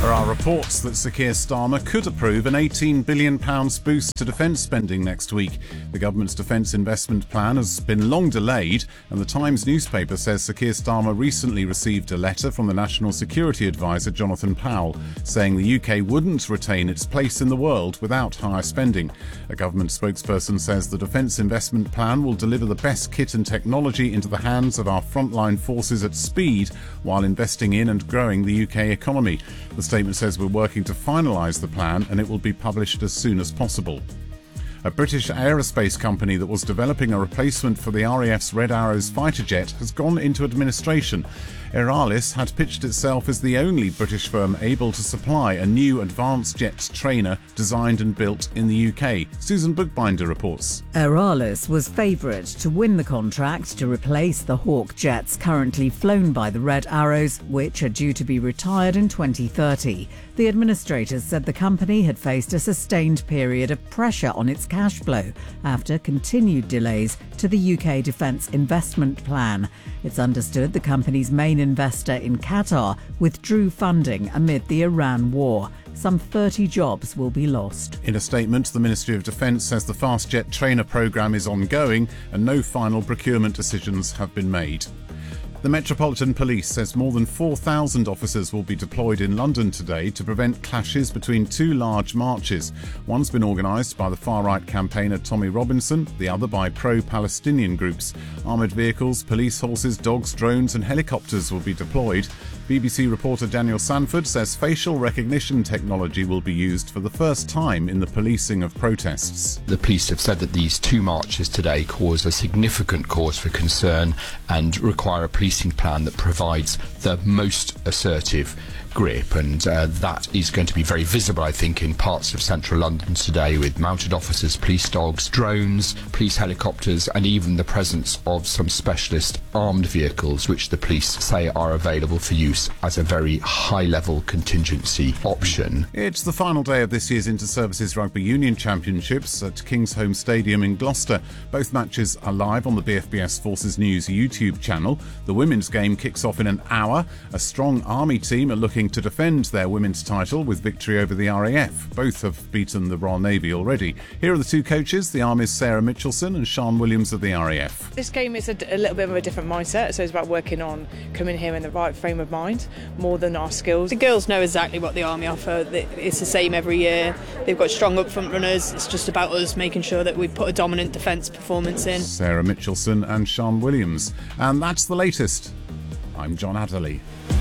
There are reports that Sir Keir Starmer could approve an £18 billion boost to defence spending next week. The government's defence investment plan has been long delayed, and the Times newspaper says Sir Keir Starmer recently received a letter from the National Security Advisor Jonathan Powell saying the UK wouldn't retain its place in the world without higher spending. A government spokesperson says the defence investment plan will deliver the best kit and technology into the hands of our frontline forces at speed while investing in and growing the UK economy. The statement says we're working to finalise the plan and it will be published as soon as possible. A British aerospace company that was developing a replacement for the RAF's Red Arrows fighter jet has gone into administration. Aeralis had pitched itself as the only British firm able to supply a new advanced jet trainer designed and built in the UK. Susan Bookbinder reports. Aeralis was favourite to win the contract to replace the Hawk jets currently flown by the Red Arrows, which are due to be retired in 2030. The administrators said the company had faced a sustained period of pressure on its cash flow after continued delays to the UK Defence Investment Plan. It's understood the company's main investor in Qatar withdrew funding amid the Iran war. Some 30 jobs will be lost. In a statement, the Ministry of Defence says the fast jet trainer programme is ongoing and no final procurement decisions have been made. The Metropolitan Police says more than 4,000 officers will be deployed in London today to prevent clashes between two large marches. One's been organised by the far-right campaigner Tommy Robinson, the other by pro-Palestinian groups. Armoured vehicles, police horses, dogs, drones and helicopters will be deployed. BBC reporter Daniel Sanford says facial recognition technology will be used for the first time in the policing of protests. The police have said that these two marches today cause a significant cause for concern and require a policing plan that provides the most assertive grip, and that is going to be very visible, I think, in parts of central London today, with mounted officers, police dogs, drones, police helicopters and even the presence of some specialist armed vehicles which the police say are available for use as a very high-level contingency option. It's the final day of this year's Inter-Services Rugby Union Championships at Kingsholm Stadium in Gloucester. Both matches are live on the BFBS Forces News YouTube channel. The women's game kicks off in an hour. A strong Army team are looking to defend their women's title with victory over the RAF. Both have beaten the Royal Navy already. Here are the two coaches, the Army's Sarah Mitchelson and Sian Williams of the RAF. This game is a little bit of a different mindset, so it's about working on coming here in the right frame of mind more than our skills. The girls know exactly what the Army offer. It's the same every year. They've got strong up front runners. It's just about us making sure that we put a dominant defence performance in. Sarah Mitchelson and Sian Williams. And that's the latest. I'm John Adderley.